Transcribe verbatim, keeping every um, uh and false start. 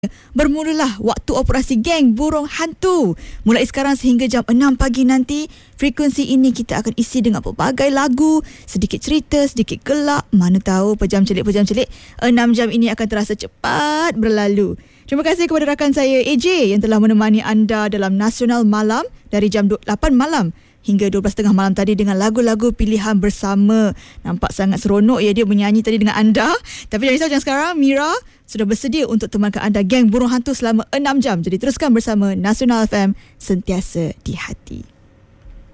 Bermulalah waktu operasi geng burung hantu. Mulai sekarang sehingga jam enam pagi nanti, frekuensi ini kita akan isi dengan pelbagai lagu, sedikit cerita, sedikit gelak. Mana tahu pejam celik-pejam celik, enam jam ini akan terasa cepat berlalu. Terima kasih kepada rakan saya A J yang telah menemani anda dalam Nasional Malam dari jam lapan malam hingga dua belas tiga puluh malam tadi dengan lagu-lagu pilihan bersama. Nampak sangat seronok ya dia menyanyi tadi dengan anda. Tapi jangan risau, jangan sekarang Mira sudah bersedia untuk temankan anda geng burung hantu selama enam jam. Jadi teruskan bersama Nasional F M, sentiasa di hati.